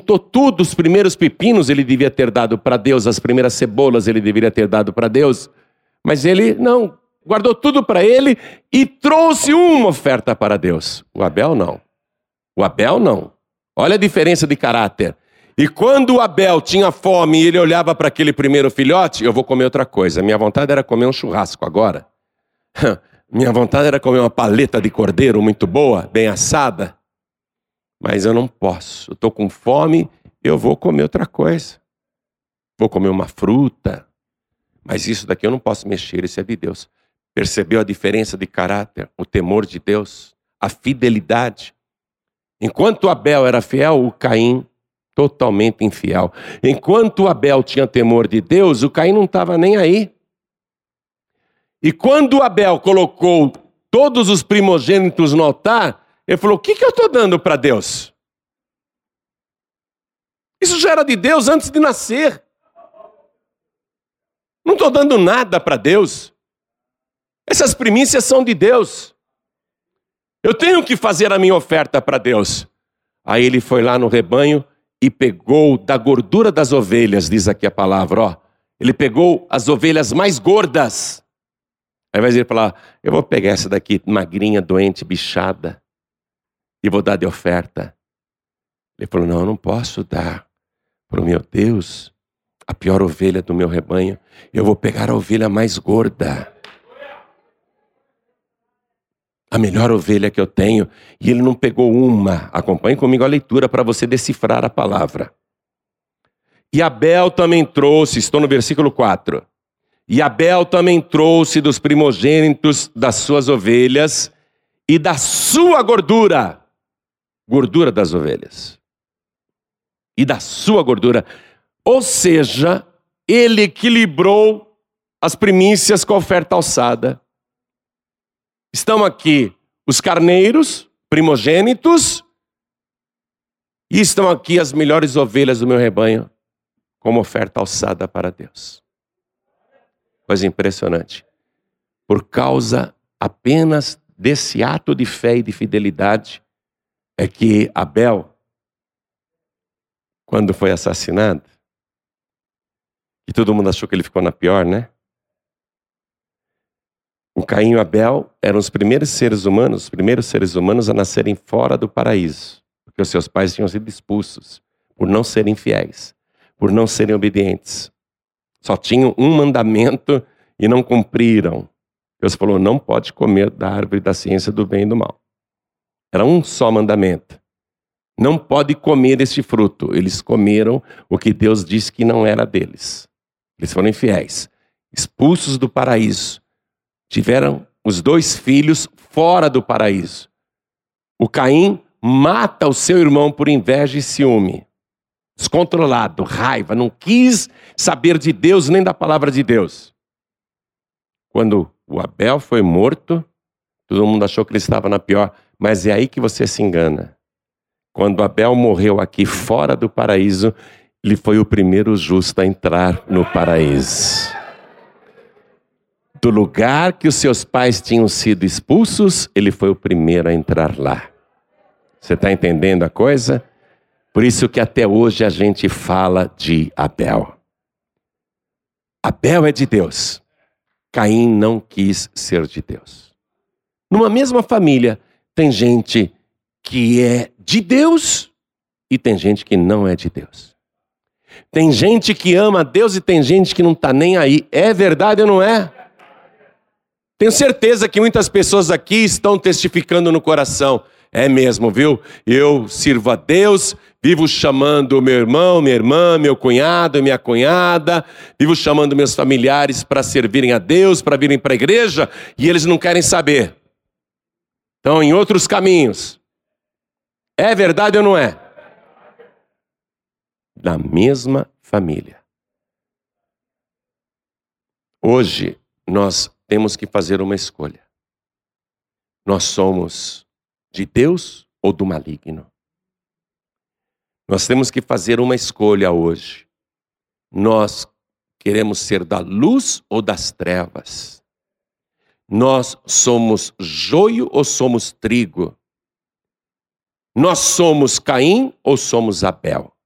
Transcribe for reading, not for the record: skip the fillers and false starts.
juntou tudo, os primeiros pepinos ele devia ter dado para Deus, as primeiras cebolas ele deveria ter dado para Deus, mas ele não, guardou tudo para ele e trouxe uma oferta para Deus. O Abel não. O Abel não. Olha a diferença de caráter. E quando o Abel tinha fome e ele olhava para aquele primeiro filhote, eu vou comer outra coisa. Minha vontade era comer um churrasco agora. Minha vontade era comer uma paleta de cordeiro muito boa, bem assada. Mas eu não posso. Eu estou com fome, eu vou comer outra coisa. Vou comer uma fruta. Mas isso daqui eu não posso mexer, isso é de Deus. Percebeu a diferença de caráter? O temor de Deus? A fidelidade? Enquanto Abel era fiel, o Caim totalmente infiel. Enquanto Abel tinha temor de Deus, o Caim não estava nem aí. E quando Abel colocou todos os primogênitos no altar, ele falou, o que eu estou dando para Deus? Isso já era de Deus antes de nascer. Não estou dando nada para Deus. Essas primícias são de Deus. Eu tenho que fazer a minha oferta para Deus. Aí ele foi lá no rebanho e pegou da gordura das ovelhas, diz aqui a palavra, ó. Ele pegou as ovelhas mais gordas. Aí vai dizer para lá, eu vou pegar essa daqui, magrinha, doente, bichada, e vou dar de oferta. Ele falou, não, eu não posso dar para o meu Deus a pior ovelha do meu rebanho. Eu vou pegar a ovelha mais gorda. A melhor ovelha que eu tenho. E ele não pegou uma. Acompanhe comigo a leitura para você decifrar a palavra. E Abel também trouxe, estou no versículo 4. E Abel também trouxe dos primogênitos das suas ovelhas e da sua gordura. Gordura das ovelhas. E da sua gordura. Ou seja, ele equilibrou as primícias com a oferta alçada. Estão aqui os carneiros, primogênitos, e estão aqui as melhores ovelhas do meu rebanho, como oferta alçada para Deus. Coisa impressionante. Por causa apenas desse ato de fé e de fidelidade, é que Abel, quando foi assassinado, e todo mundo achou que ele ficou na pior, né? O Caim e o Abel eram os primeiros seres humanos a nascerem fora do paraíso. Porque os seus pais tinham sido expulsos por não serem fiéis, por não serem obedientes. Só tinham um mandamento e não cumpriram. Deus falou, não pode comer da árvore da ciência do bem e do mal. Era um só mandamento. Não pode comer este fruto. Eles comeram o que Deus disse que não era deles. Eles foram infiéis, expulsos do paraíso. Tiveram os 2 filhos fora do paraíso. O Caim mata o seu irmão por inveja e ciúme. Descontrolado, raiva, não quis saber de Deus nem da palavra de Deus. Quando o Abel foi morto, todo mundo achou que ele estava na pior, mas é aí que você se engana. Quando Abel morreu aqui fora do paraíso, ele foi o primeiro justo a entrar no paraíso. Do lugar que os seus pais tinham sido expulsos, ele foi o primeiro a entrar lá. Você está entendendo a coisa? Por isso que até hoje a gente fala de Abel. Abel é de Deus. Caim não quis ser de Deus. Numa mesma família, tem gente que é de Deus e tem gente que não é de Deus. Tem gente que ama a Deus e tem gente que não está nem aí. É verdade ou não é? Tenho certeza que muitas pessoas aqui estão testificando no coração. É mesmo, viu? Eu sirvo a Deus, vivo chamando meu irmão, minha irmã, meu cunhado, minha cunhada, vivo chamando meus familiares para servirem a Deus, para virem para a igreja, e eles não querem saber. Estão em outros caminhos. É verdade ou não é? Da mesma família. Hoje, nós temos que fazer uma escolha. Nós somos de Deus ou do maligno? Nós temos que fazer uma escolha hoje. Nós queremos ser da luz ou das trevas? Nós somos joio ou somos trigo? Nós somos Caim ou somos Abel?